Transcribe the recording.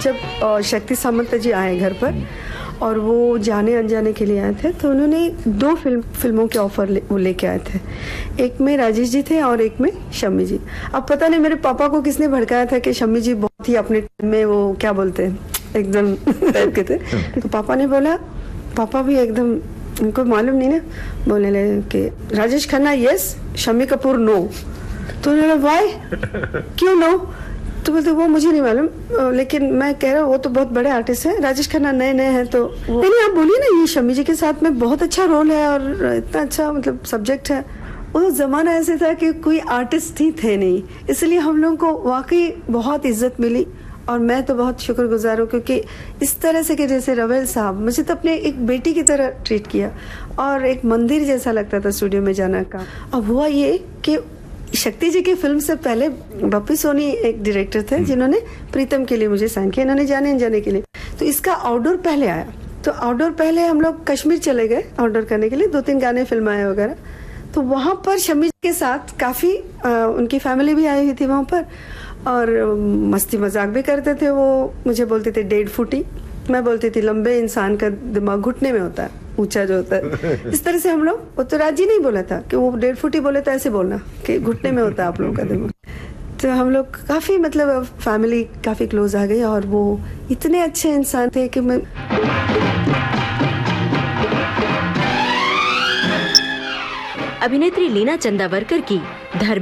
जब शक्ति सामंत जी आए घर पर और वो जाने अनजाने के लिए आए थे, तो उन्होंने 2 फिल्मों के ऑफर वो लेके आए थे। एक में राजेश जी थे और एक में शम्मी जी। अब पता नहीं मेरे पापा को किसने भड़काया था कि शम्मी जी बहुत ही अपने टाइम में वो क्या बोलते हैं एकदम टाइप के थे। तो पापा ने बोला, पापा भी एकदम उनको मालूम नहीं ना, बोलने लगे कि राजेश खन्ना यस, शम्मी कपूर नो। तो उन्होंने वाई, क्यों नो? तो बोलते वो मुझे नहीं मालूम, लेकिन मैं कह रहा हूँ वो तो बहुत बड़े आर्टिस्ट हैं, राजेश खन्ना नए नए हैं। तो नहीं आप बोलिए ना, ये शम्मी जी के साथ में बहुत अच्छा रोल है और इतना अच्छा मतलब सब्जेक्ट है। वो जमाना ऐसे था कि कोई आर्टिस्ट ही थे नहीं, इसलिए हम लोगों को वाकई बहुत इज्जत मिली और मैं तो बहुत शुक्रगुजार हूँ, क्योंकि इस तरह से कि जैसे रवेल साहब मुझे तो अपने एक बेटी की तरह ट्रीट किया और एक मंदिर जैसा लगता था स्टूडियो में जाना का। अब हुआ ये कि शक्ति जी की फिल्म से पहले बप्पी सोनी एक डायरेक्टर थे जिन्होंने प्रीतम के लिए मुझे साइन किया, इन्होंने जाने अनजाने के लिए। तो इसका आउटडोर पहले आया, तो आउटडोर पहले हम लोग कश्मीर चले गए आउटडोर करने के लिए, 2-3 गाने फिल्माए वगैरह। तो वहां पर शम्मी जी के साथ काफी उनकी फैमिली भी आई हुई थी वहां पर और मस्ती मजाक भी करते थे। वो मुझे बोलते थे 1.5 फुटी, मैं बोलती थी लंबे इंसान का दिमाग घुटने में होता है, ऊंचा जो होता है। इस तरह से हम लोग, वो तो राजी नहीं बोला था कि वो 1.5 फुटी बोले तो ऐसे बोलना कि घुटने में होता है आप लोगों का दिमाग। तो हम लोग काफी मतलब फैमिली काफी क्लोज आ गई और वो इतने अच्छे इंसान थे कि मैं। अभिनेत्री लीना चंदावरकर की धर्म